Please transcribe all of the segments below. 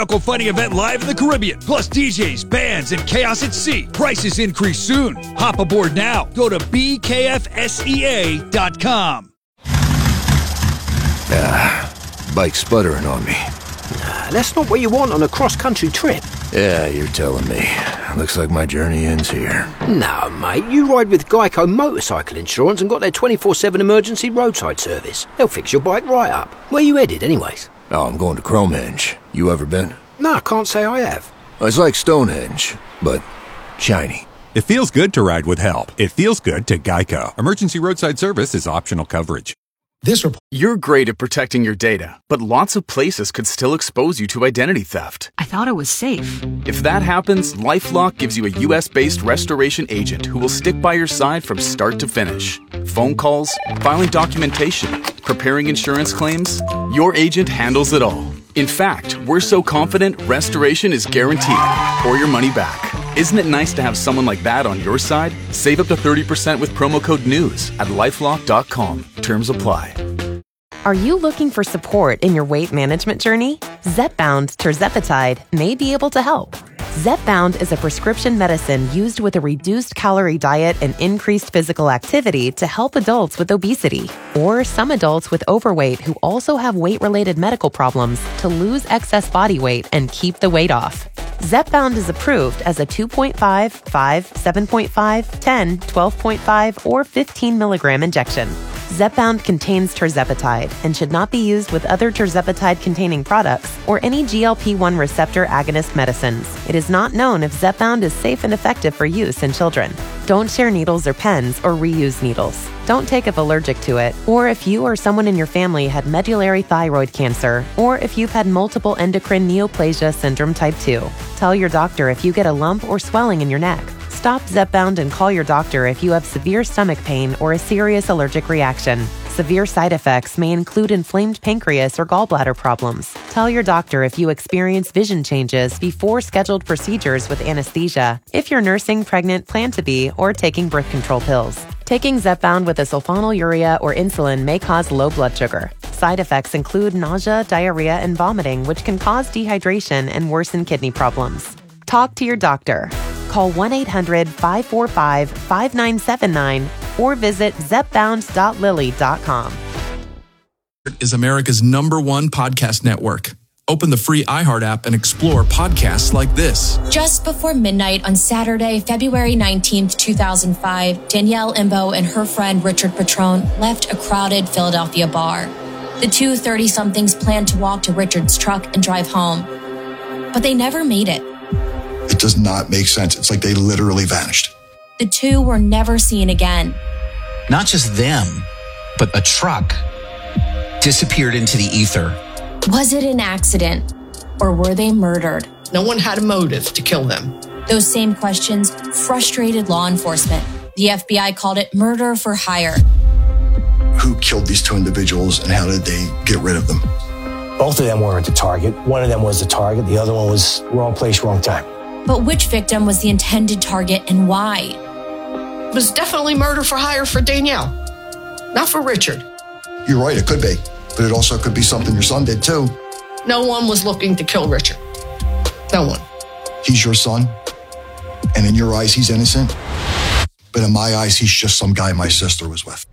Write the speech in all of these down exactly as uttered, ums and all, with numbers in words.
Uncle Funny event live in the Caribbean, plus D Js, bands, and chaos at sea. Prices increase soon. Hop aboard now. Go to B K F S E A dot com. Ah, bike's sputtering on me. Nah, that's not what you want on a cross-country trip. Yeah, you're telling me. Looks like my journey ends here. No, mate, you ride with Geico Motorcycle Insurance and got their twenty-four seven emergency roadside service. They'll fix your bike right up. Where you headed, anyways? Oh, I'm going to Cromehenge. You ever been? No, I can't say I have. It's like Stonehenge, but shiny. It feels good to ride with help. It feels good to Geico. Emergency roadside service is optional coverage. This report. You're great at protecting your data, but lots of places could still expose you to identity theft. I thought it was safe. If that happens, LifeLock gives you a U S-based restoration agent who will stick by your side from start to finish. Phone calls, filing documentation, preparing insurance claims, your agent handles it all. In fact, we're so confident restoration is guaranteed or your money back. Isn't it nice to have someone like that on your side? Save up to thirty percent with promo code NEWS at lifelock dot com. Terms apply. Are you looking for support in your weight management journey? Zepbound tirzepatide may be able to help. Zepbound is a prescription medicine used with a reduced calorie diet and increased physical activity to help adults with obesity, or some adults with overweight who also have weight-related medical problems to lose excess body weight and keep the weight off. Zepbound is approved as a two point five, five, seven point five, ten, twelve point five, or fifteen milligram injection. Zepbound contains tirzepatide and should not be used with other tirzepatide-containing products or any G L P one receptor agonist medicines. It is not known if Zepbound is safe and effective for use in children. Don't share needles or pens or reuse needles. Don't take if allergic to it, or if you or someone in your family had medullary thyroid cancer, or if you've had multiple endocrine neoplasia syndrome type two. Tell your doctor if you get a lump or swelling in your neck. Stop Zepbound and call your doctor if you have severe stomach pain or a serious allergic reaction. Severe side effects may include inflamed pancreas or gallbladder problems. Tell your doctor if you experience vision changes before scheduled procedures with anesthesia, if you're nursing, pregnant, plan to be, or taking birth control pills. Taking Zepbound with a sulfonylurea or insulin may cause low blood sugar. Side effects include nausea, diarrhea, and vomiting, which can cause dehydration and worsen kidney problems. Talk to your doctor. Call one eight hundred, five four five, five nine seven nine or visit zepbound dot lilly dot com. Is America's number one podcast network. Open the free iHeart app and explore podcasts like this. Just before midnight on Saturday, February nineteenth, two thousand five, Danielle Imbo and her friend Richard Petrone left a crowded Philadelphia bar. The two thirty-somethings planned to walk to Richard's truck and drive home, but they never made it. It does not make sense. It's like they literally vanished. The two were never seen again. Not just them, but a truck disappeared into the ether. Was it an accident, or were they murdered? No one had a motive to kill them. Those same questions frustrated law enforcement. The F B I called it murder for hire. Who killed these two individuals and how did they get rid of them? Both of them weren't the target. One of them was the target. The other one was wrong place, wrong time. But which victim was the intended target and why? It was definitely murder for hire for Danielle, not for Richard. You're right, it could be. But it also could be something your son did too. No one was looking to kill Richard. No one. He's your son, and in your eyes, he's innocent. But in my eyes, he's just some guy my sister was with.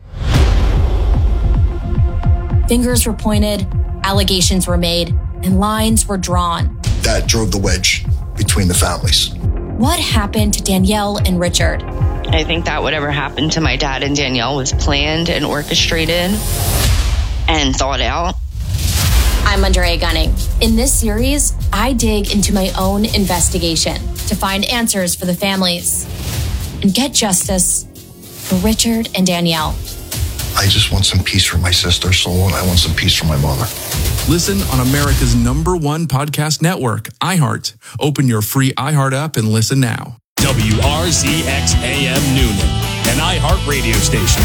Fingers were pointed, allegations were made, and lines were drawn. That drove the wedge between the families. What happened to Danielle and Richard? I think that whatever happened to my dad and Danielle was planned and orchestrated and thought out. I'm Andrea Gunning. In this series, I dig into my own investigation to find answers for the families and get justice for Richard and Danielle. I just want some peace for my sister's soul, and I want some peace for my mother. Listen on America's number one podcast network, iHeart. Open your free iHeart app and listen now. W R Z X A M Noonan, an iHeart radio station.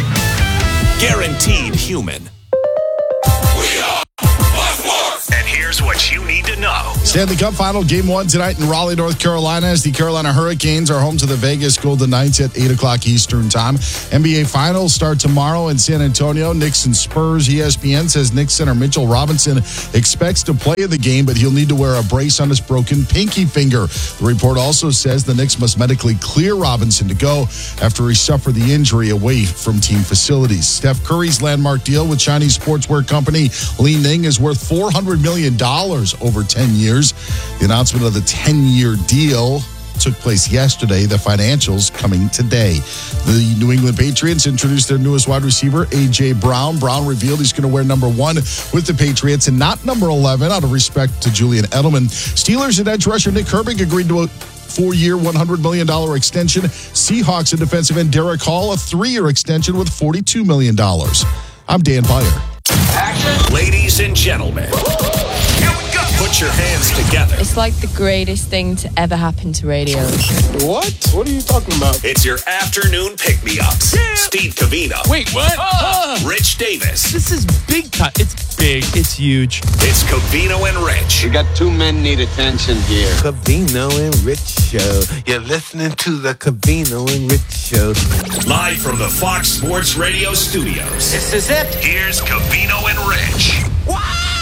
Guaranteed human. We are Life Work. And here's Here's what you need to know. Stanley Cup Final Game one tonight in Raleigh, North Carolina, as the Carolina Hurricanes are home to the Vegas Golden Knights at eight o'clock Eastern Time. N B A Finals start tomorrow in San Antonio. Knicks and Spurs. E S P N says Knicks center Mitchell Robinson expects to play in the game, but he'll need to wear a brace on his broken pinky finger. The report also says the Knicks must medically clear Robinson to go after he suffered the injury away from team facilities. Steph Curry's landmark deal with Chinese sportswear company Li Ning is worth four hundred million dollars over ten years. The announcement of the ten-year deal took place yesterday. The financials coming today. The New England Patriots introduced their newest wide receiver, A J. Brown. Brown revealed he's going to wear number one with the Patriots and not number eleven out of respect to Julian Edelman. Steelers and edge rusher Nick Herbig agreed to a four-year, one hundred million dollars extension. Seahawks and defensive end Derek Hall, a three-year extension with forty-two million dollars. I'm Dan Byer. Action. Ladies and gentlemen, here we go. Put your hands together. It's like the greatest thing to ever happen to radio. What? What are you talking about? It's your afternoon pick-me-ups. Yeah. Steve Covino. Wait, what? Uh, Rich Davis. This is big time. It's big. It's huge. It's Covino and Rich. We got two men need attention here. Covino and Rich Show. You're listening to the Covino and Rich Show. Live from the Fox Sports Radio studios. This is it. Here's Covino and Rich. Wow!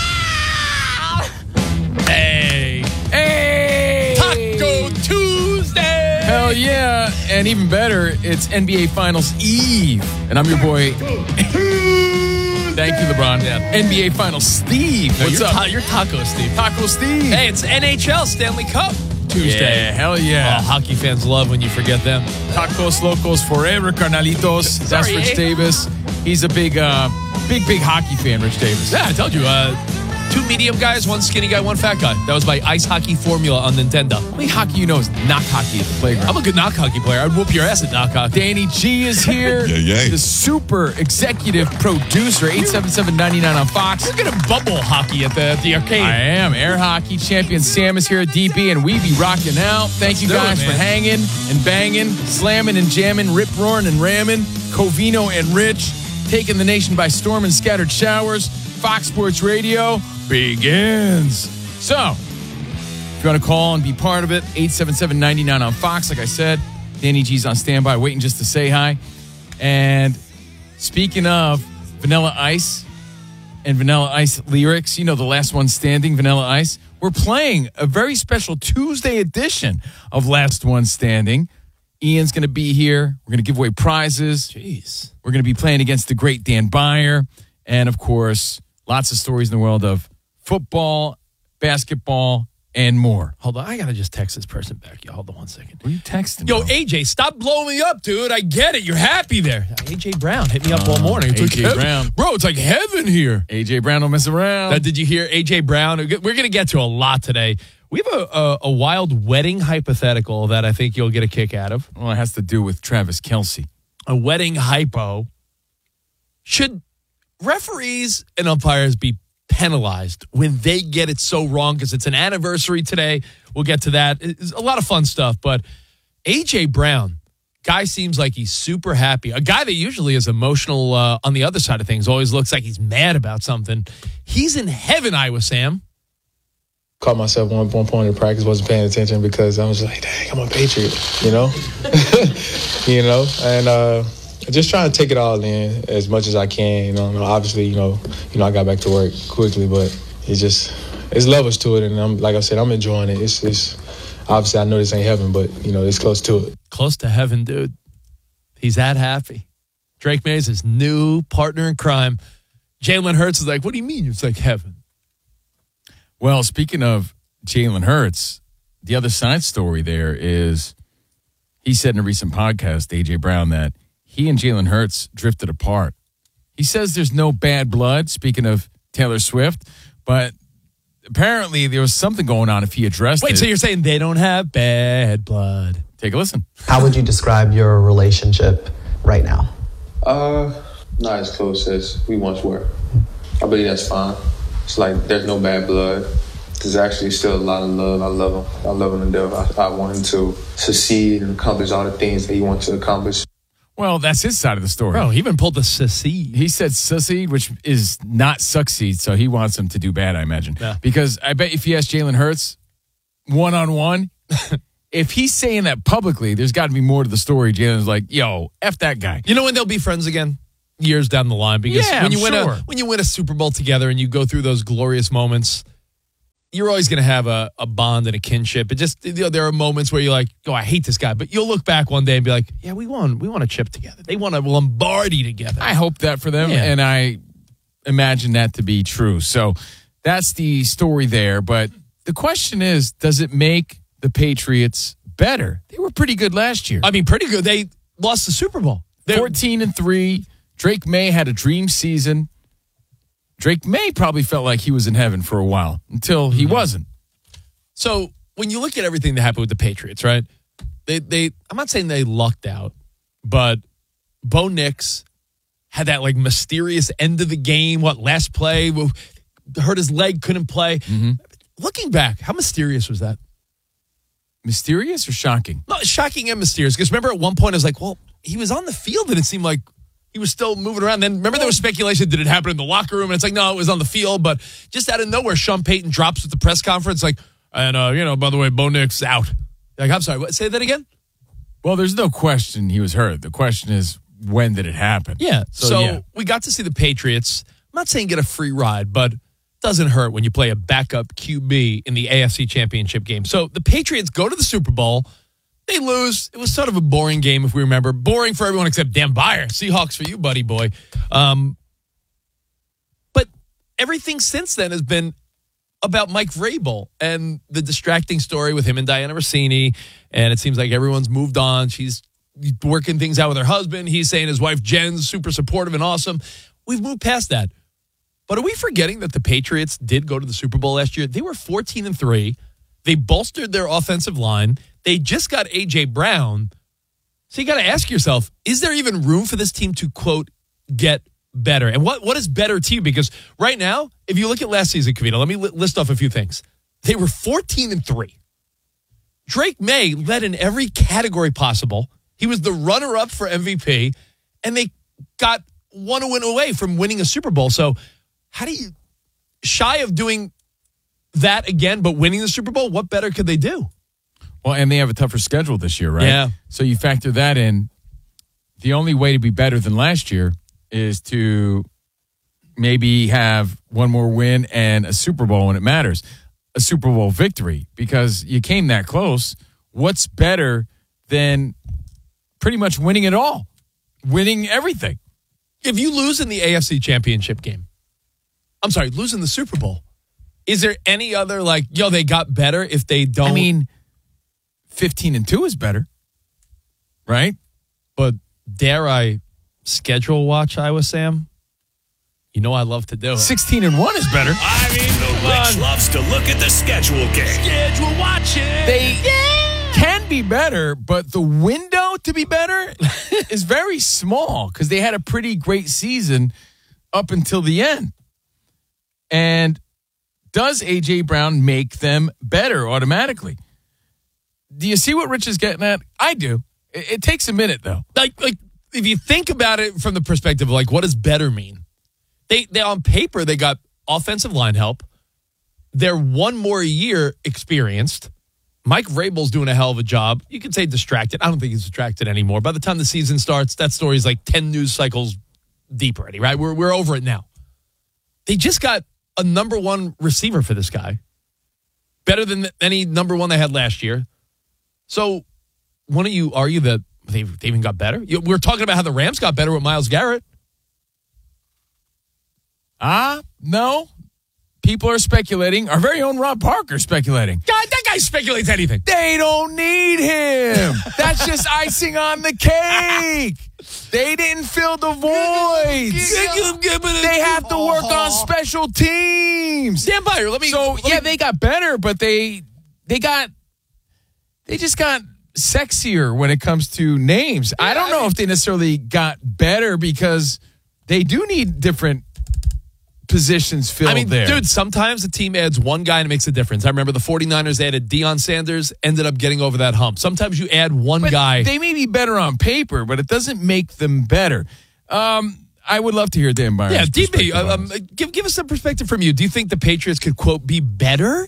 Hey. Hey! Taco Tuesday! Hell yeah. And even better, it's N B A Finals Eve. And I'm your boy. Thank you, LeBron. Yeah. N B A Finals Steve. No, What's you're up? Ta- you're Taco Steve. Taco Steve. Hey, it's N H L Stanley Cup Tuesday. Yeah, hell yeah. Oh, hockey fans love when you forget them. Tacos Locos forever, carnalitos. That's Sorry, Rich eh? Davis. He's a big, uh, big, big hockey fan, Rich Davis. Yeah, I told you. Uh, two medium guys, one skinny guy, one fat guy. That was my ice hockey formula on Nintendo. How many hockey you know is knock hockey at the playground? I'm a good knock hockey player. I'd whoop your ass at knock hockey. Danny G is here. Yeah, yeah. The super executive producer, eight seven seven, nine nine on Fox. You're going to bubble hockey at the, at the arcade. I am. Air hockey champion Sam is here at D B, and we be rocking out. Thank you Let's do guys it, for man. hanging and banging, slamming and jamming, rip roaring and ramming. Covino and Rich taking the nation by storm in scattered showers. Fox Sports Radio begins. So, if you want to call and be part of it, eight seven seven, nine nine on Fox. Like I said, Danny G's on standby, waiting just to say hi. And speaking of Vanilla Ice and Vanilla Ice lyrics, you know, the last one standing, Vanilla Ice, we're playing a very special Tuesday edition of Last One Standing. Ian's going to be here. We're going to give away prizes. Jeez. We're going to be playing against the great Dan Byer. And, of course, lots of stories in the world of football, basketball, and more. Hold on. I got to just text this person back. Yo, hold on one second. What are you texting? Yo, bro? A J, stop blowing me up, dude. I get it. You're happy there. A J Brown hit me up Uh, all morning. It's A like J heaven. Brown. Bro, it's like heaven here. A J Brown don't mess around. Uh, did you hear A J Brown? We're going to get to a lot today. We have a, a, a wild wedding hypothetical that I think you'll get a kick out of. Well, it has to do with Travis Kelce. A wedding hypo. Should referees and umpires be penalized when they get it so wrong? Because it's an anniversary today. We'll get to that. It's a lot of fun stuff. But A J Brown, guy seems like he's super happy. A guy that usually is emotional uh, on the other side of things, always looks like he's mad about something. He's in heaven, Iowa Sam. Caught myself one one point in practice, wasn't paying attention because I was like, dang, I'm a Patriot, you know? you know, and uh, just trying to take it all in as much as I can, you know. Obviously, you know, you know, I got back to work quickly, but it's just, it's levels to it, and I'm like I said, I'm enjoying it. It's, it's obviously I know this ain't heaven, but, you know, it's close to it. Close to heaven, dude. He's that happy. Drake May's his new partner in crime. Jalen Hurts is like, what do you mean it's like heaven? Well, speaking of Jalen Hurts, the other side story there is he said in a recent podcast, A J Brown, that he and Jalen Hurts drifted apart. He says there's no bad blood, speaking of Taylor Swift, but apparently there was something going on if he addressed Wait, it. so you're saying they don't have bad blood? Take a listen. How would you describe your relationship right now? Uh, not as close as we once were. I believe that's fine. It's like there's no bad blood. There's actually still a lot of love. I love him. I love him to death. I, I want him to succeed and accomplish all the things that he wants to accomplish. Well, that's his side of the story. Bro, he even pulled the succeed. He said succeed, which is not succeed, so he wants him to do bad, I imagine. Yeah. Because I bet if you ask Jalen Hurts one-on-one, if he's saying that publicly, there's got to be more to the story. Jalen's like, yo, F that guy. You know when they'll be friends again? Years down the line. Because Yeah, when you I'm win sure. a when you win a Super Bowl together and you go through those glorious moments, you're always going to have a, a bond and a kinship. It just, you know, there are moments where you're like, oh, I hate this guy. But you'll look back one day and be like, yeah, we won. We won a chip together. They won a Lombardi together. I hope that for them, Yeah. and I imagine that to be true. So that's the story there. But the question is, does it make the Patriots better? They were pretty good last year. I mean, pretty good. They lost the Super Bowl. They fourteen and three. Drake May had a dream season. Drake May probably felt like he was in heaven for a while until he Mm-hmm. wasn't. So when you look at everything that happened with the Patriots, right? They they I'm not saying they lucked out, but Bo Nix had that like mysterious end of the game. What last play hurt his leg, couldn't play. Mm-hmm. Looking back, how mysterious was that? Mysterious or shocking? No, shocking and mysterious. Because remember, at one point, I was like, well, he was on the field, and it seemed like he was still moving around. Then remember, there was speculation, did it happen in the locker room? And it's like, no, it was on the field. But just out of nowhere, Sean Payton drops at the press conference, like, and uh, you know, by the way, Bo Nix out. Like, I'm sorry, what? Say that again. Well, there's no question he was hurt. The question is, when did it happen? Yeah. So, So, yeah. we got to see the Patriots. I'm not saying get a free ride, but it doesn't hurt when you play a backup Q B in the A F C Championship game. So the Patriots go to the Super Bowl. They lose. It was sort of a boring game, if we remember. Boring for everyone except Dan Byer. Seahawks for you, buddy boy. Um, but everything since then has been about Mike Vrabel and the distracting story with him and Diana Rossini. And it seems like everyone's moved on. She's working things out with her husband. He's saying his wife Jen's super supportive and awesome. We've moved past that. But are we forgetting that the Patriots did go to the Super Bowl last year? They were fourteen and three. They bolstered their offensive line. They just got A J Brown. So you got to ask yourself, is there even room for this team to, quote, get better? And what, what is better to you? Because right now, if you look at last season, Kavita, let me li- list off a few things. They were fourteen and three. Drake May led in every category possible. He was the runner-up for M V P, and they got one win away from winning a Super Bowl. So how do you, shy of doing that again, but winning the Super Bowl, what better could they do? Well, and they have a tougher schedule this year, right? Yeah. So you factor that in. The only way to be better than last year is to maybe have one more win and a Super Bowl when it matters. A Super Bowl victory, because you came that close. What's better than pretty much winning it all? Winning everything. If you lose in the A F C Championship game, I'm sorry, losing the Super Bowl, is there any other, like, yo, they got better if they don't? I mean, fifteen and two is better, right? But dare I schedule watch Iowa, Sam? You know I love to do it. sixteen and one is better. I mean, the Rich loves to look at the schedule game. Schedule watching. They can be better, but the window to be better is very small because they had a pretty great season up until the end. And does A J Brown make them better automatically? Do you see what Rich is getting at? I do. It, it takes a minute, though. Like, like if you think about it from the perspective of, like, what does better mean? They, they on paper, they got offensive line help. They're one more year experienced. Mike Vrabel's doing a hell of a job. You could say distracted. I don't think he's distracted anymore. By the time the season starts, that story's like ten news cycles deep already, right? We're, we're over it now. They just got a number one receiver for this guy. Better than any number one they had last year. So, why don't you argue that they, they even got better? You, we're talking about how the Rams got better with Myles Garrett. Ah, no. People are speculating. Our very own Rob Parker is speculating. God, that guy speculates anything. They don't need him. That's just icing on the cake. They didn't fill the voids. They have to work on special teams. Dan Byer, let me. So let yeah, me, they got better, but they they got they just got sexier when it comes to names. Yeah, I don't know I mean, if they necessarily got better because they do need different positions filled I mean, there. dude, sometimes a team adds one guy and it makes a difference. I remember the 49ers added Deion Sanders, ended up getting over that hump. Sometimes you add one But guy. They may be better on paper, but it doesn't make them better. Um, I would love to hear Dan Byron's Yeah, D B, perspective on um, this. give, give us some perspective from you. Do you think the Patriots could, quote, be better?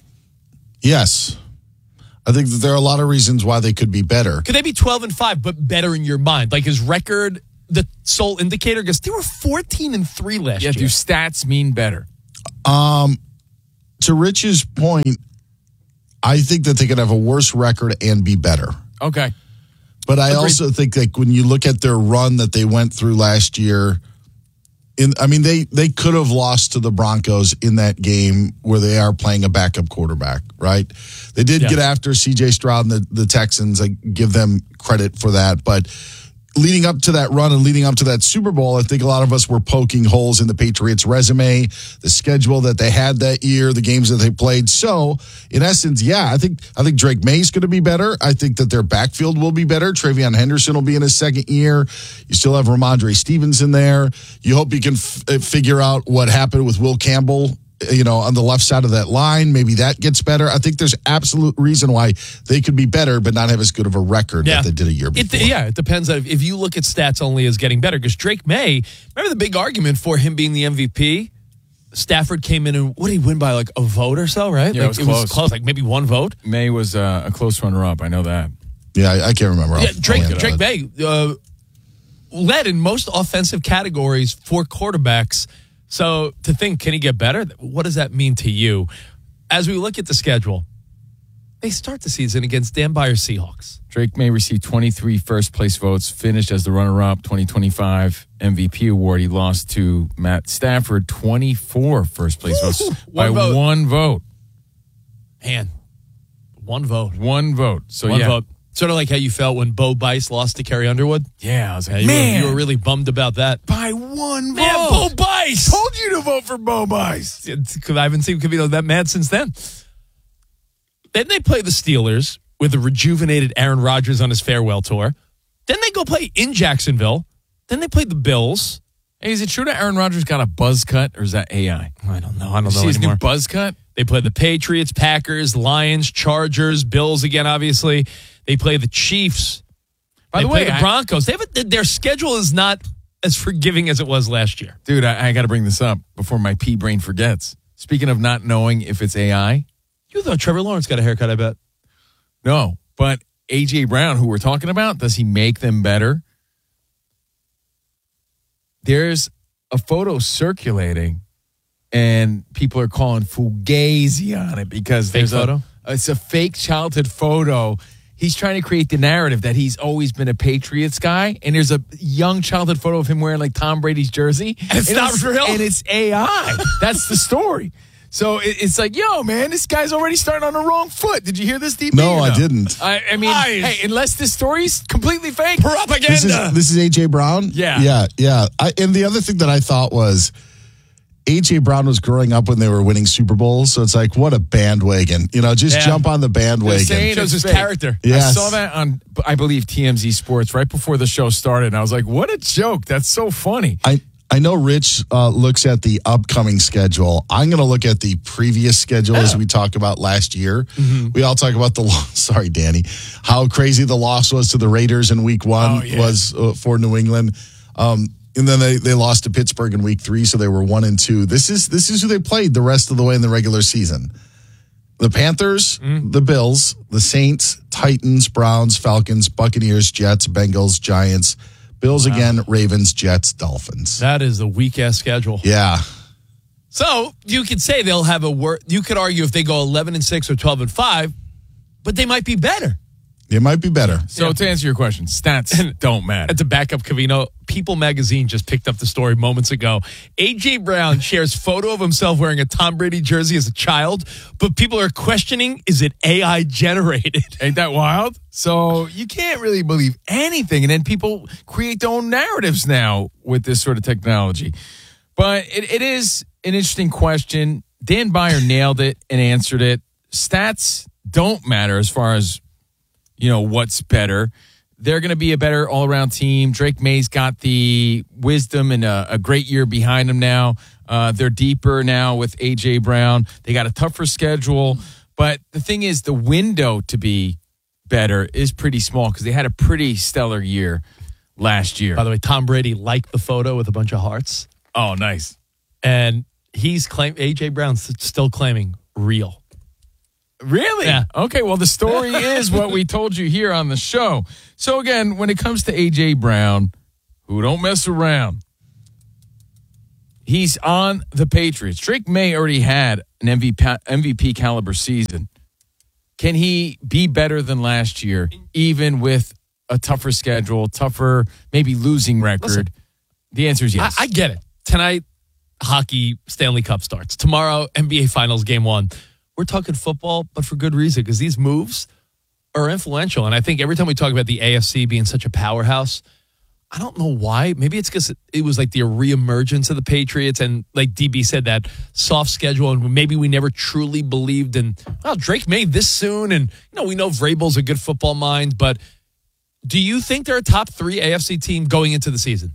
Yes. I think that there are a lot of reasons why they could be better. Could they be twelve and five, but better in your mind? Like his record, the sole indicator? Because they were fourteen and three last Yeah, year. do stats mean better? Um, to Rich's point, I think that they could have a worse record and be better. Okay. But I Agreed. also think like when you look at their run that they went through last year, in I mean they they could have lost to the Broncos in that game where they are playing a backup quarterback, right? They did Yeah. get after C J Stroud and the, the Texans. I give them credit for that, but leading up to that run and leading up to that Super Bowl, I think a lot of us were poking holes in the Patriots' resume, the schedule that they had that year, the games that they played. So, in essence, yeah, I think I think Drake May's going to be better. I think that their backfield will be better. Travion Henderson will be in his second year. You still have Ramondre Stevenson there. You hope you can f- figure out what happened with Will Campbell, you know, on the left side of that line. Maybe that gets better. I think there's absolute reason why they could be better, but not have as good of a record Yeah. that they did a year before. It, yeah, it depends. On if, if you look at stats only as getting better, because Drake May, remember the big argument for him being the M V P? Stafford came in and what did he win by, like a vote or so, right? Yeah, like, it was close. close, like maybe one vote. May was uh, a close runner-up. I know that. Yeah, I, I can't remember. Yeah, I'll- Drake I'll Drake hand it May uh, led in most offensive categories for quarterbacks. So to think, can he get better? What does that mean to you? As we look at the schedule, they start the season against Dan Byers Seahawks. Drake May received twenty-three first-place votes, finished as the runner-up, twenty twenty-five M V P award. He lost to Matt Stafford, twenty-four first-place votes by One vote. one vote. Man, one vote. One vote. So, One yeah. vote. Sort of like how you felt when Bo Bice lost to Kerry Underwood. Yeah, I was like, you, man. were, you were really bummed about that. By one Man, Bo vote. Bice! Told you to vote for Bo Bice. Because I haven't seen Cavino that mad since then. Then they play the Steelers with a rejuvenated Aaron Rodgers on his farewell tour. Then they go play in Jacksonville. Then they play the Bills. Hey, is it true that Aaron Rodgers got a buzz cut, or is that A I? I don't know. I don't You know see his anymore. new buzz cut? They play the Patriots, Packers, Lions, Chargers, Bills again, obviously. They play the Chiefs. By they the play way, the I- Broncos. They have a, their schedule is not as forgiving as it was last year. Dude, I, I got to bring this up before my pea brain forgets. Speaking of not knowing if it's A I, You thought Trevor Lawrence got a haircut, I bet. no, but A J Brown, who we're talking about, does he make them better? There's a photo circulating, and people are calling fugazi on it because Fake there's photo? a it's a fake childhood photo. He's trying to create the narrative that he's always been a Patriots guy, and there's a young childhood photo of him wearing like Tom Brady's jersey. And it's not real? and it's A I. That's the story. So it, it's like, yo, man, this guy's already starting on the wrong foot. Did you hear this, D B? No, or I didn't. I, I mean, Lies. hey, unless this story's completely fake. Propaganda. This is this is A J Brown. Yeah. yeah, yeah. I, and the other thing that I thought was A J Brown was growing up when they were winning Super Bowls, so it's like, what a bandwagon! You know, just Yeah. jump on the bandwagon. saying Shows it's his fake. character. Yes. I saw that on, I believe, T M Z Sports right before the show started, and I was like, what a joke. That's so funny. I I know Rich uh, looks at the upcoming schedule. I'm going to look at the previous schedule as we talked about last year. Mm-hmm. We all talk about the loss. Sorry, Danny. How crazy the loss was to the Raiders in week one Oh, yeah. was uh, for New England. Um, and then they, they lost to Pittsburgh in week three, so they were one and two. This is this is who they played the rest of the way in the regular season. The Panthers, Mm-hmm. the Bills, the Saints, Titans, Browns, Falcons, Buccaneers, Jets, Bengals, Giants, Bills again, Ravens, Jets, Dolphins. That is the weak-ass schedule. Yeah. So you could say they'll have a wor You could argue if they go eleven and six or twelve and five, but they might be better. It might be better. So to answer your question, stats don't matter. And to back up Cavino, People Magazine just picked up the story moments ago. A J Brown shares photo of himself wearing a Tom Brady jersey as a child, but people are questioning, is it A I generated? Ain't that wild? So you can't really believe anything. And then people create their own narratives now with this sort of technology. But it, it is an interesting question. Dan Byer nailed it and answered it. Stats don't matter as far as, you know, what's better. They're going to be a better all-around team. Drake May's got the wisdom and a, a great year behind him now. Uh, they're deeper now with A J. Brown. They got a tougher schedule. But the thing is, the window to be better is pretty small because they had a pretty stellar year last year. By the way, Tom Brady liked the photo with a bunch of hearts. Oh, nice. And he's claim A J. Brown's still claiming real. Really? Yeah. Okay, well, the story is what we told you here on the show. So, again, when it comes to A J. Brown, who don't mess around, he's on the Patriots. Drake May already had an M V P, M V P caliber season. Can he be better than last year, even with a tougher schedule, tougher, maybe losing record? Listen, the answer is yes. I, I get it. Tonight, hockey Stanley Cup starts. Tomorrow, N B A Finals Game One. We're talking football, but for good reason, because these moves are influential. And I think every time we talk about the A F C being such a powerhouse, I don't know why. Maybe it's because it was like the reemergence of the Patriots. And like D B said, that soft schedule. And maybe we never truly believed in, well, Drake made this soon. And, you know, we know Vrabel's a good football mind. But do you think they're a top three A F C team going into the season?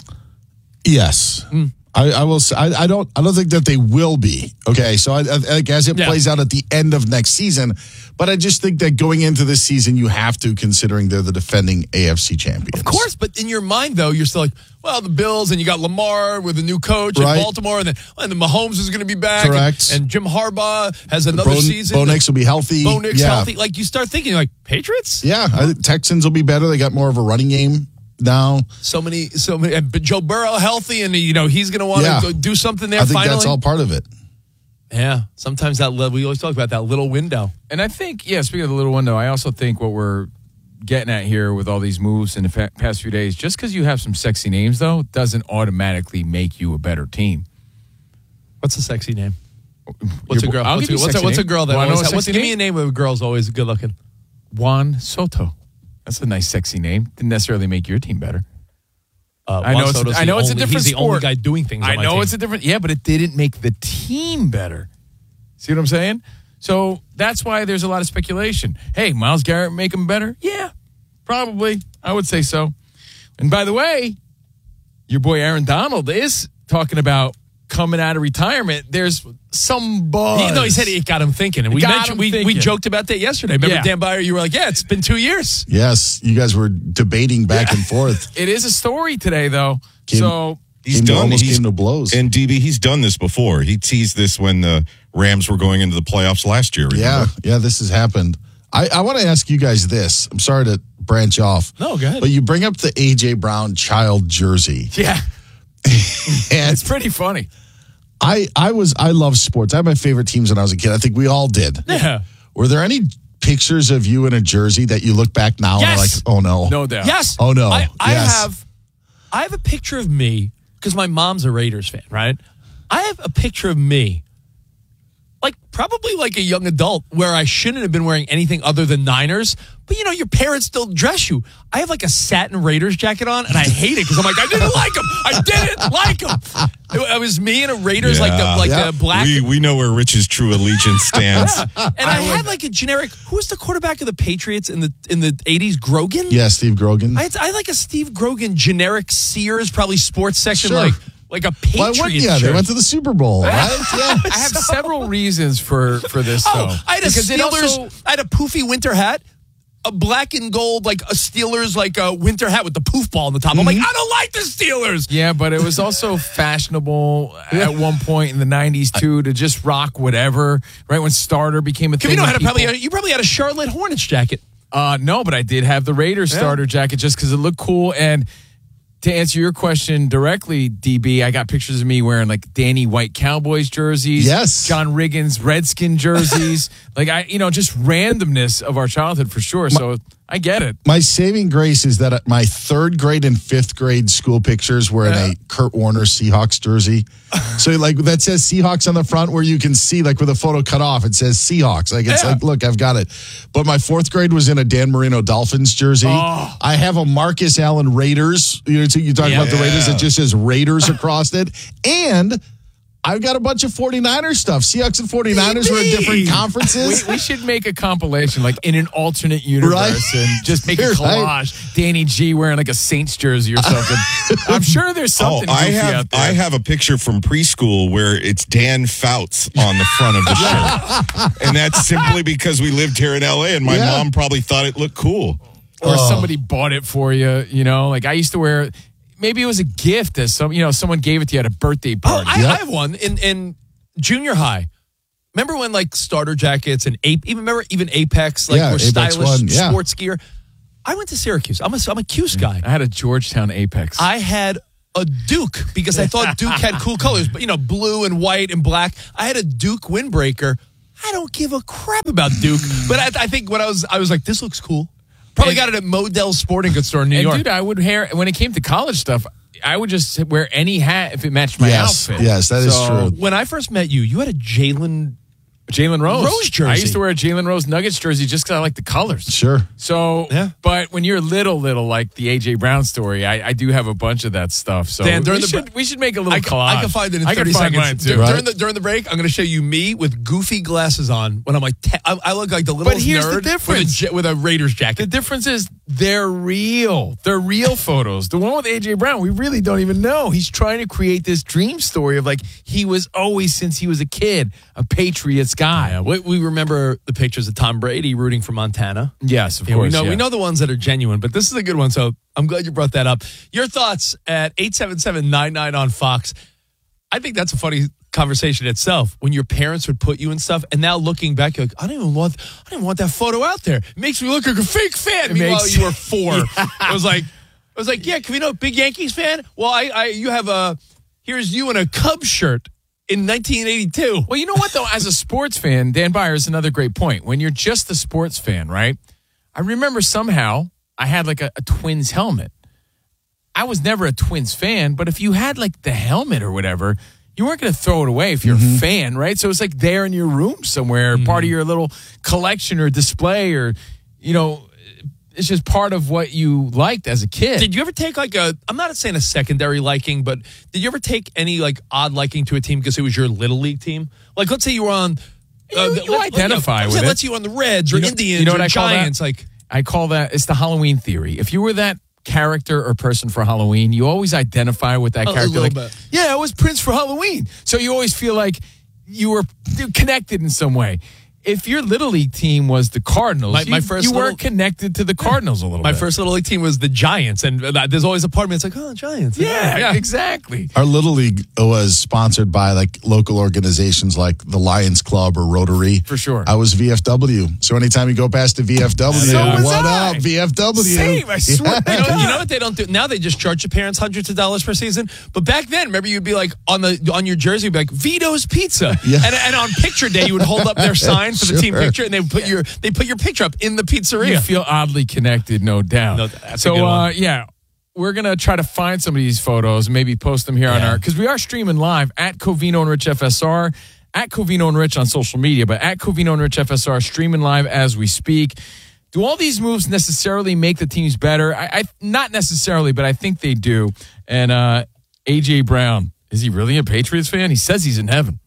Yes. Mm. I, I will say, I, I don't I don't think that they will be. Okay, so I, I, I guess it yeah. plays out at the end of next season. But I just think that going into this season, you have to, considering they're the defending A F C champions. Of course, but in your mind, though, you're still like, well, the Bills, and you got Lamar with a new coach right. in Baltimore, and then well, and the Mahomes is going to be back. Correct. And, and Jim Harbaugh has another Bo, season. Bo Nix will be healthy. Bo Nix yeah. healthy. Like, you start thinking, like, Patriots? Yeah, I think Texans will be better. They got more of a running game now. So many, so many. And Joe Burrow healthy, and, you know, he's going to want to yeah. do something there I think finally. that's all part of it. Yeah, sometimes that we always talk about that little window. And I think, yeah, speaking of the little window, I also think what we're getting at here with all these moves in the fa- past few days, just because you have some sexy names, though, doesn't automatically make you a better team. What's a sexy name? What's Your, a girl? I'll What's, give a, you what's, a, what's a girl that Wanna always know a what's, sexy give me name? a name of a girl's always good looking. Juan Soto. That's a nice, sexy name. Didn't necessarily make your team better. Uh, I know, it's, Soto's I know it's only, a different he's sport. the only guy doing things on I my know team. it's a different, yeah, but it didn't make the team better. See what I'm saying? So that's why there's a lot of speculation. Hey, Myles Garrett make him better? Yeah, probably. I would say so. And by the way, your boy Aaron Donald is talking about coming out of retirement. There's some buzz. He, no, he said it got him thinking. And we got mentioned, him we, thinking. we joked about that yesterday. Remember, Yeah. Dan Byer, you were like, yeah, it's been two years. Yes, you guys were debating back yeah. and forth. It is a story today, though. Came, so he's came done. To, almost he's, came to blows. And D B, he's done this before. He teased this when the Rams were going into the playoffs last year. Remember? Yeah, yeah, this has happened. I, I want to ask you guys this. I'm sorry to branch off. No, go ahead. But you bring up the A J. Brown child jersey. Yeah. and it's pretty funny. I, I was I love sports. I had my favorite teams when I was a kid. I think we all did. Yeah. Were there any pictures of you in a jersey that you look back now yes. and are like, oh no. No doubt. Yes. Oh no. I, I yes. have I have a picture of me, because my mom's a Raiders fan, right? I have a picture of me, like probably like a young adult, where I shouldn't have been wearing anything other than Niners. But, you know, your parents still dress you. I have like a satin Raiders jacket on, and I hate it because I'm like, I didn't like them. I didn't like them. It, it was me in a Raiders, Yeah. like the like Yeah. the black. We we know where Rich's true allegiance stands. Yeah. And I, I had like a generic. Who was the quarterback of the Patriots in the in the eighties? Grogan. Yeah, Steve Grogan. I had, I had like a Steve Grogan generic Sears, probably sports section, Sure. like like a Why Patriots. wouldn't you? They shirt. went to the Super Bowl, right? Yeah. I have several reasons for, for this, though. Oh, I had a Because it Steelers. also- I had a poofy winter hat, a black and gold, like a Steelers, like a winter hat with the poof ball on the top. I'm like, I don't like the Steelers. Yeah, but it was also fashionable at one point in the nineties, too, to just rock whatever, right? When starter became a thing. You know, with had a, probably people- you probably had a Charlotte Hornets jacket. Uh, no, but I did have the Raiders Yeah. starter jacket just because it looked cool. And to answer your question directly, D B, I got pictures of me wearing like Danny White Cowboys jerseys. Yes. John Riggins Redskin jerseys. like, I, you know, just randomness of our childhood for sure. So I get it. My saving grace is that my third grade and fifth grade school pictures were in Yeah. a Kurt Warner Seahawks jersey. So like that says Seahawks on the front, where you can see like with a photo cut off, it says Seahawks. Like it's Yeah. like, look, I've got it. But my fourth grade was in a Dan Marino Dolphins jersey. Oh. I have a Marcus Allen Raiders. You know, so you talk Yeah. about the Raiders, it just says Raiders across it. And I've got a bunch of 49ers stuff. Seahawks and 49ers were in different conferences. We, we should make a compilation, like in an alternate universe, Right. and just make You're a collage. right. Danny G wearing like a Saints jersey or something. I'm sure there's something Oh, I goofy have out there. I have a picture from preschool where it's Dan Fouts on the front of the shirt, and that's simply because we lived here in L A, and my Yeah. mom probably thought it looked cool. Or somebody bought it for you, you know? Like I used to wear, maybe it was a gift as some, you know, someone gave it to you at a birthday Oh, party. I, I have one in, in junior high. Remember when like starter jackets and Ape, even remember even Apex, like Yeah, were Apex stylish one, yeah. sports gear. I went to Syracuse. I'm a, I'm a Cuse guy. I had a Georgetown Apex. I had a Duke because I thought Duke had cool colors, but you know, blue and white and black. I had a Duke windbreaker. I don't give a crap about Duke, but I, I think when I was, I was like, this looks cool. Probably got it at Modell's Sporting Goods store in New and York. dude, I would wear, when it came to college stuff, I would just wear any hat if it matched my Yes, outfit. yes, that is So, true. When I first met you, you had a Jalen Jalen Rose. Rose jersey. I used to wear a Jalen Rose Nuggets jersey just because I like the colors. Sure. So, Yeah. but when you're little, little, like the A J Brown story, I, I do have a bunch of that stuff. So Dan, during we, the should, br- we should make a little I, collage. I can find it in I thirty can find seconds. mine too. Dur- Right. During the during the break, I'm going to show you me with goofy glasses on when I'm like, te- I, I look like the little But here's the nerd difference. with a, ja- with a Raiders The jacket. difference is they're real. They're real photos. The one with A J Brown, we really don't even know. He's trying to create this dream story of like he was always, since he was a kid, a Patriots guy. Yeah, we, we remember the pictures of Tom Brady rooting for Montana. Yes, of Yeah, course. we know yeah. we know the ones that are genuine, but this is a good one. So I'm glad you brought that up. Your thoughts at eight seven seven nine nine on Fox. I think that's a funny conversation itself. When your parents would put you in stuff, and now looking back, you're like, I don't even want, I didn't want that photo out there. It makes me look like a fake fan. It Meanwhile, makes- you were four. I was like, I was like, yeah, can we know big Yankees fan? Well, I, I, you have a, here's you in a Cubs shirt in nineteen eighty-two. Well, you know what, though? As a sports fan, Dan Byer is another great point. When you're just a sports fan, right? I remember somehow I had like a, a Twins helmet. I was never a Twins fan, but if you had like the helmet or whatever, you weren't going to throw it away if you're Mm-hmm. a fan, right? So it's like there in your room somewhere, Mm-hmm. part of your little collection or display, or, you know, it's just part of what you liked as a kid. Did you ever take like a, I'm not saying a secondary liking, but did you ever take any like odd liking to a team because it was your little league team? Like, let's say you were on, uh, You- the- you let's- identify let's with say, it. let's say you were on the Reds or You know- Indians you know what or I call that? Giants. Like, I call that, it's the Halloween theory. If you were that character or person for Halloween, you always identify with that A- a character. little Like, bit. yeah, I was Prince for Halloween. So you always feel like you were connected in some way. If your little league team was the Cardinals, My- my you, first you were little- connected to the Cardinals a little my bit. first little league team was the Giants, and uh, there's always a part of me that's like, oh, Giants. yeah, exactly. Our Little League was sponsored by like local organizations like the Lions Club or Rotary. For sure. I was V F W. So anytime you go past the V F W, So was what I. up, V F W? Same, I swear. You know, you know what they don't do now? They just charge your parents hundreds of dollars per season. But back then, remember, you'd be like on the on your jersey, you'd be like Vito's Pizza, Yeah. and and on picture day, you would hold up their sign for the team Sure. picture, and they would put your they put your picture up in the You pizzeria. feel oddly connected, no doubt. No, that's a so, good one. uh, yeah, we're going to try to find some of these photos, maybe post them here on Yeah. our, because we are streaming live at Covino and Rich F S R, at Covino and Rich on social media, but at Covino and Rich F S R, streaming live as we speak. Do all these moves necessarily make the teams better? I, I Not necessarily, but I think they do. And uh, A J Brown, is he really a Patriots fan? He says he's in heaven.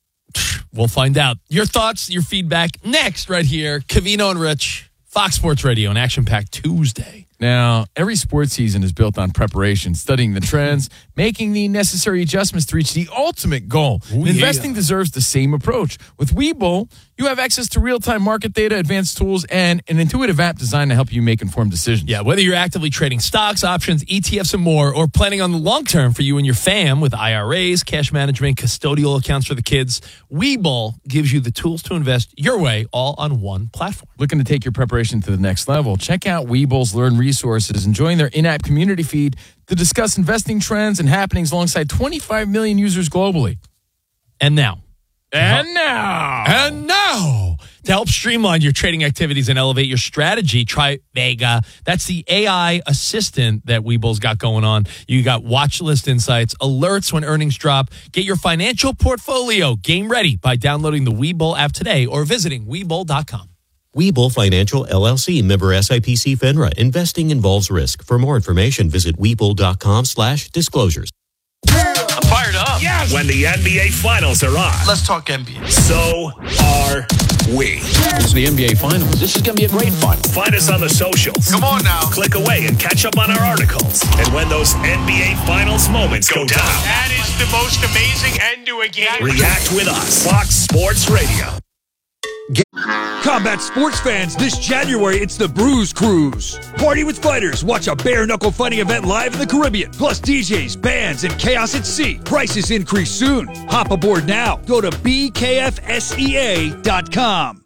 We'll find out. Your thoughts, your feedback next, right here. Covino and Rich, Fox Sports Radio, an action-packed Tuesday. Now, every sports season is built on preparation, studying the trends, making the necessary adjustments to reach the ultimate goal. Ooh, Investing yeah. deserves the same approach. With Webull, you have access to real-time market data, advanced tools, and an intuitive app designed to help you make informed decisions. Yeah, whether you're actively trading stocks, options, E T Fs, and more, or planning on the long term for you and your fam with I R As, cash management, custodial accounts for the kids, Webull gives you the tools to invest your way, all on one platform. Looking to take your preparation to the next level? Check out Webull's Learn Resources and join their in-app community feed to discuss investing trends and happenings alongside twenty-five million users globally. And now, And now, And now, to help streamline your trading activities and elevate your strategy, try Vega. That's the A I assistant that Webull's got going on. You got watch list insights, alerts when earnings drop. Get your financial portfolio game ready by downloading the Webull app today or visiting Webull dot com. Webull Financial, L L C, member S I P C FINRA. Investing involves risk. For more information, visit Webull dot com slash disclosures. Yeah. I'm fired up. Yes! When the N B A Finals are on. Let's talk N B A. So are we. It's the N B A Finals. This is going to be a great final. Find us on the socials. Come on now. Click away and catch up on our articles. And when those N B A Finals moments go, go down. That is the most amazing end to a game. React with us. Fox Sports Radio. Combat sports fans, this January it's the Bruise Cruise. Party with fighters, watch a bare-knuckle fighting event live in the Caribbean. Plus D Js, bands, and chaos at sea. Prices increase soon. Hop aboard now. Go to B K F S E A dot com.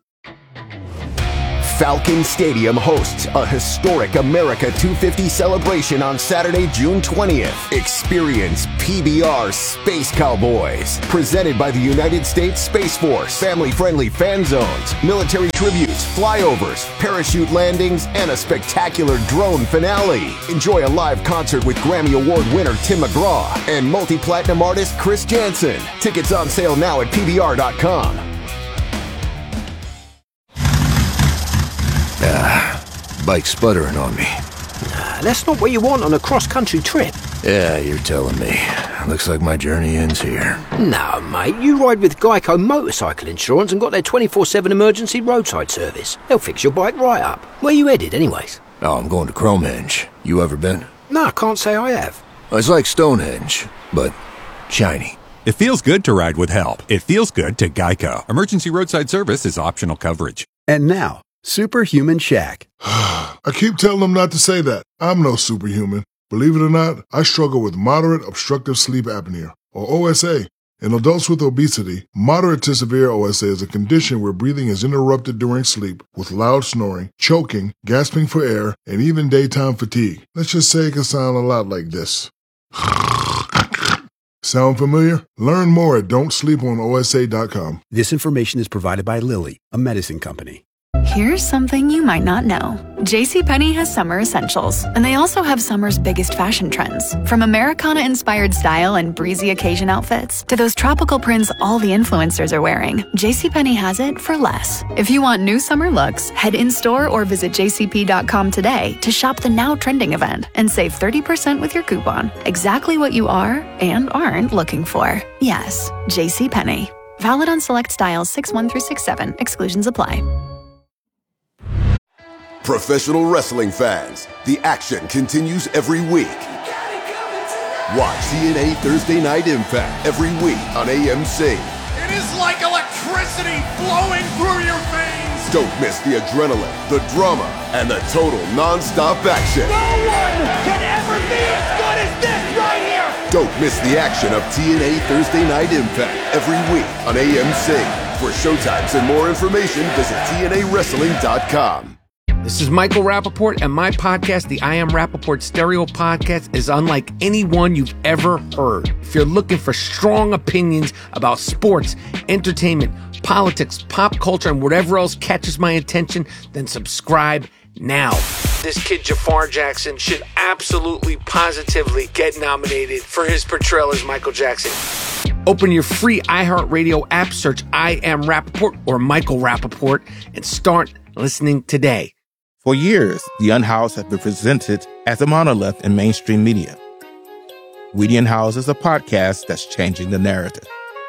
Falcon Stadium hosts a historic America two fifty celebration on Saturday, June twentieth. Experience P B R Space Cowboys, presented by the United States Space Force. Family-friendly fan zones, military tributes, flyovers, parachute landings, and a spectacular drone finale. Enjoy a live concert with Grammy Award winner Tim McGraw and multi-platinum artist Chris Jansen. Tickets on sale now at P B R dot com. Ah, bike sputtering on me. Nah, that's not what you want on a cross-country trip. Yeah, you're telling me. Looks like my journey ends here. No, mate, you ride with Geico Motorcycle Insurance and got their twenty-four seven emergency roadside service. They'll fix your bike right up. Where you headed, anyways? Oh, I'm going to Cromenge. You ever been? No, I can't say I have. It's like Stonehenge, but shiny. It feels good to ride with help. It feels good to Geico. Emergency roadside service is optional coverage. And now, Superhuman Shaq. I keep telling them not to say that. I'm no superhuman. Believe it or not, I struggle with moderate obstructive sleep apnea, or O S A. In adults with obesity, moderate to severe O S A is a condition where breathing is interrupted during sleep with loud snoring, choking, gasping for air, and even daytime fatigue. Let's just say it can sound a lot like this. Sound familiar? Learn more at don't sleep on O S A dot com. This information is provided by Lilly, a medicine company. Here's something you might not know. JCPenney has summer essentials, and they also have summer's biggest fashion trends. From Americana-inspired style and breezy occasion outfits to those tropical prints all the influencers are wearing, JCPenney has it for less. If you want new summer looks, head in-store or visit J C P dot com today to shop the now trending event and save thirty percent with your coupon. Exactly what you are and aren't looking for. Yes, JCPenney. Valid on select styles six one through six seven. Exclusions apply. Professional wrestling fans, the action continues every week. Watch T N A Thursday Night Impact every week on A M C. It is like electricity flowing through your veins. Don't miss the adrenaline, the drama, and the total non-stop action. No one can ever be as good as this right here. Don't miss the action of T N A Thursday Night Impact every week on A M C. For showtimes and more information, visit T N A wrestling dot com. This is Michael Rappaport, and my podcast, the I Am Rappaport Stereo Podcast, is unlike any one you've ever heard. If you're looking for strong opinions about sports, entertainment, politics, pop culture, and whatever else catches my attention, then subscribe now. This kid, Jafar Jackson, should absolutely, positively get nominated for his portrayal as Michael Jackson. Open your free iHeartRadio app, search I Am Rappaport or Michael Rappaport, and start listening today. For years, The Unhoused has been presented as a monolith in mainstream media. We the Unhoused is a podcast that's changing the narrative.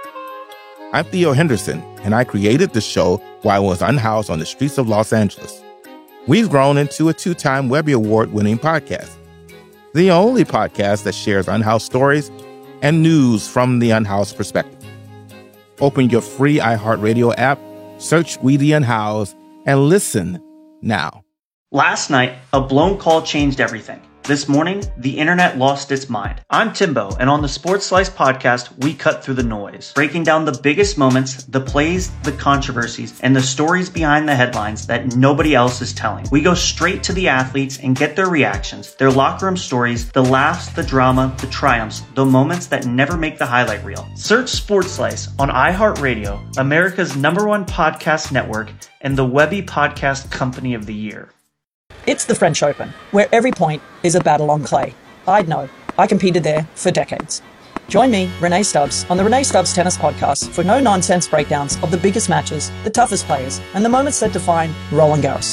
I'm Theo Henderson, and I created the show while I was unhoused on the streets of Los Angeles. We've grown into a two-time Webby Award-winning podcast, the only podcast that shares unhoused stories and news from the unhoused perspective. Open your free iHeartRadio app, search We the Unhoused, and listen now. Last night, a blown call changed everything. This morning, the internet lost its mind. I'm Timbo, and on the Sports Slice podcast, we cut through the noise, breaking down the biggest moments, the plays, the controversies, and the stories behind the headlines that nobody else is telling. We go straight to the athletes and get their reactions, their locker room stories, the laughs, the drama, the triumphs, the moments that never make the highlight reel. Search Sports Slice on iHeartRadio, America's number one podcast network, and the Webby Podcast Company of the Year. It's the French Open, where every point is a battle on clay. I'd know. I competed there for decades. Join me, Renee Stubbs, on the Renee Stubbs Tennis Podcast for no-nonsense breakdowns of the biggest matches, the toughest players, and the moments that define Roland Garros.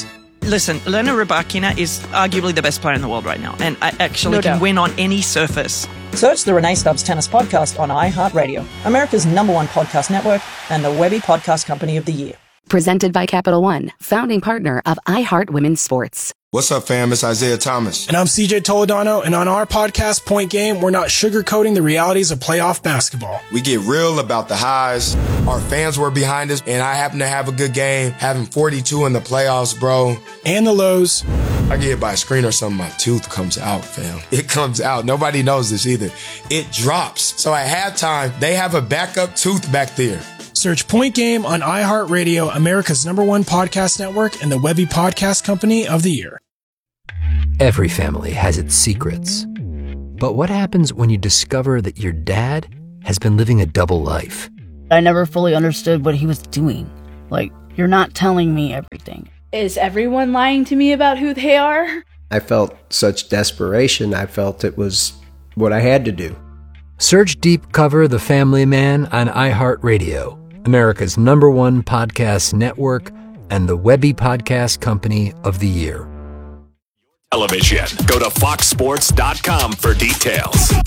listen, Elena Rybakina is arguably the best player in the world right now, and I actually No can doubt. win on any surface. Search the Renee Stubbs Tennis Podcast on iHeartRadio, America's number one podcast network, and the Webby Podcast Company of the Year. Presented by Capital One, founding partner of iHeart Women's Sports. What's up, fam? It's Isaiah Thomas. And I'm C J Toledano, and on our podcast, Point Game, we're not sugarcoating the realities of playoff basketball. We get real about the highs. Our fans were behind us, and I happen to have a good game, having forty-two in the playoffs, bro. And the lows. I get hit by a screen or something, my tooth comes out, fam. It comes out. Nobody knows this either. It drops. So at halftime, they have a backup tooth back there. Search Point Game on iHeartRadio, America's number one podcast network, and the Webby Podcast Company of the Year. Every family has its secrets. But what happens when you discover that your dad has been living a double life? I never fully understood what he was doing. Like, you're not telling me everything. Is everyone lying to me about who they are? I felt such desperation. I felt it was what I had to do. Search Deep Cover The Family Man on iHeartRadio, America's number one podcast network, and the Webby Podcast Company of the Year. Television. Go to fox sports dot com for details.